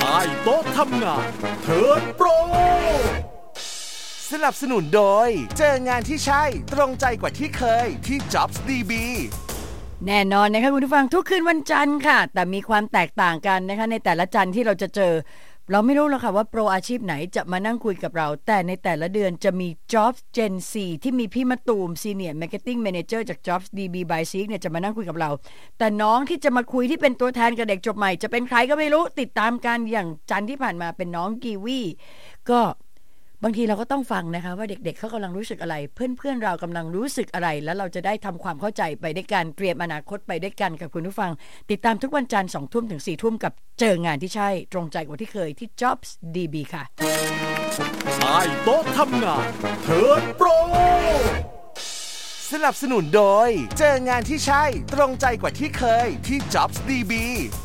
ใต้โต๊ะทำงานเทิร์นโปรสนับสนุนโดยเจองานที่ใช่ตรงใจกว่าที่เคยที่ Jobs DB แน่นอนนะคะคุณผู้ฟังทุกคืนวันจันทร์ค่ะแต่มีความแตกต่างกันนะคะในแต่ละจันทร์ที่เราจะเจอเราไม่รู้หรอกค่ะว่าโปรอาชีพไหนจะมานั่งคุยกับเราแต่ในแต่ละเดือนจะมี Jobs Gen 4 ที่มีพี่มะตูม Senior Marketing Manager จาก Jobs DB by Seek เนี่ยจะมานั่งคุยกับเราแต่น้องที่จะมาคุยที่เป็นตัวแทนกับเด็กจบใหม่จะเป็นใครก็ไม่รู้ติดตามกันอย่างจันทร์ที่ผ่านมาเป็นน้องกีวีก็บางทีเราก็ต้องฟังนะคะว่าเด็กๆเขากำลังรู้สึกอะไรเพื่อนๆเรากำลังรู้สึกอะไรแล้วเราจะได้ทำความเข้าใจไปด้วยกันเตรียมอนาคตไปด้วยกันกับคุณผู้ฟังติดตามทุกวันจันทร์ 20:00 ถึง 4:00 กับเจองานที่ใช่ตรงใจกว่าที่เคยที่ Jobs DB ค่ะใต้โต๊ะทำงานเทิร์นโปรสนับสนุนโดยเจองานที่ใช่ตรงใจกว่าที่เคยที่ Jobs DB